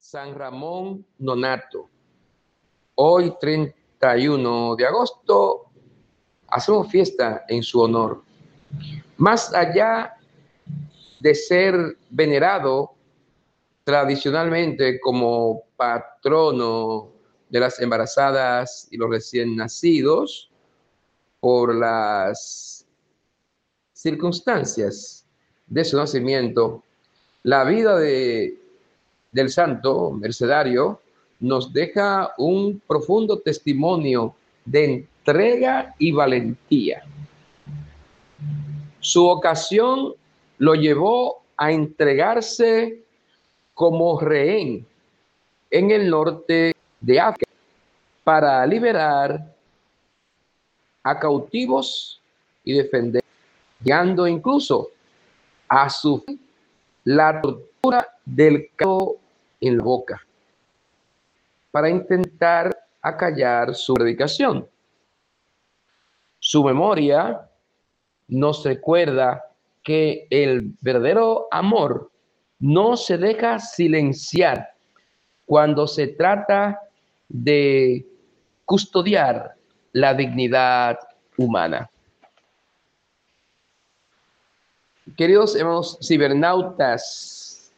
San Ramón Nonato. Hoy, 31 de agosto, hacemos fiesta en su honor. Más allá de ser venerado tradicionalmente como patrono de las embarazadas y los recién nacidos, por las circunstancias de su nacimiento, la vida del santo mercedario nos deja un profundo testimonio de entrega y valentía. Su ocasión lo llevó a entregarse como rehén en el norte de África para liberar a cautivos y defender, llegando incluso a sufrir la tortura del caldo en la boca para intentar acallar su predicación. Su memoria nos recuerda que el verdadero amor no se deja silenciar cuando se trata de custodiar la dignidad humana. Queridos hermanos cibernautas,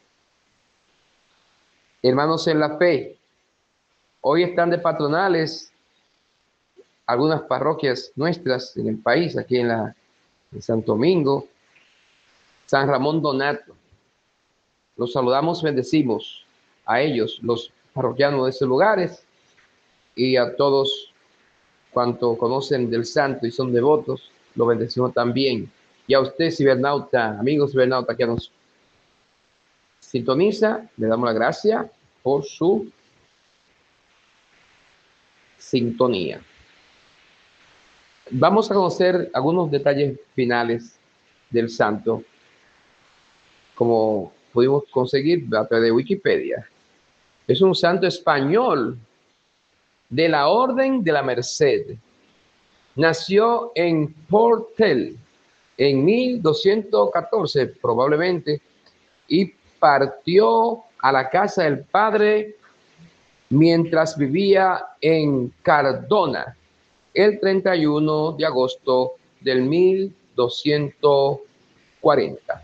hermanos en la fe, hoy están de patronales algunas parroquias nuestras en el país, aquí en Santo Domingo, San Ramón Nonato. Los saludamos, bendecimos a ellos, los parroquianos de esos lugares, y a todos cuantos conocen del santo y son devotos, lo bendecimos también. Y a usted, cibernauta, amigos cibernauta que nos sintoniza, le damos la gracia por su sintonía. Vamos a conocer algunos detalles finales del santo, como pudimos conseguir a través de Wikipedia. Es un santo español de la Orden de la Merced. Nació en Portel en 1214 probablemente, y partió a la casa del padre mientras vivía en Cardona el 31 de agosto del 1240.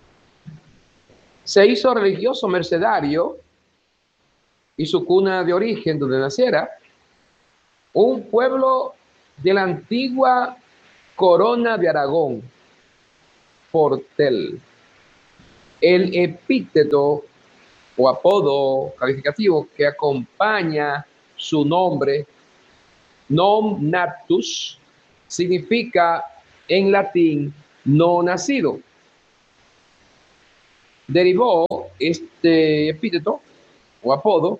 Se hizo religioso mercedario y su cuna de origen, donde naciera, un pueblo de la antigua Corona de Aragón, Portel. El epíteto o apodo calificativo que acompaña su nombre, nom natus, significa en latín no nacido. Derivó este epíteto o apodo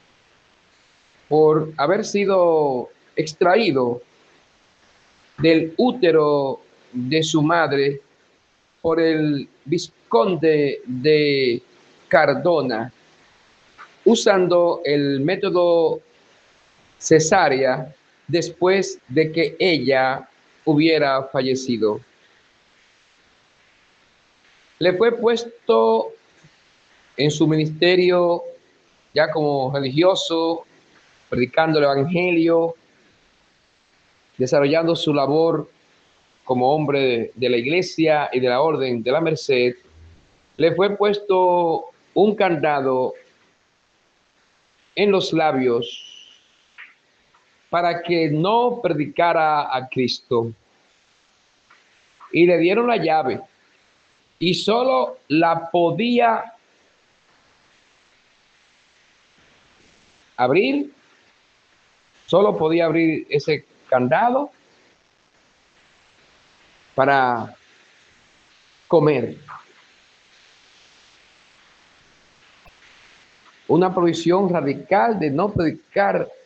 por haber sido extraído del útero de su madre por el vizconde de Cardona, usando el método cesárea después de que ella hubiera fallecido. Le fue puesto en su ministerio ya como religioso, predicando el evangelio, desarrollando su labor como hombre de la iglesia y de la orden de la Merced. Le fue puesto un candado en los labios para que no predicara a Cristo, y le dieron la llave, y solo la podía abrir, solo podía abrir ese candado para comer. Una prohibición radical de no predicar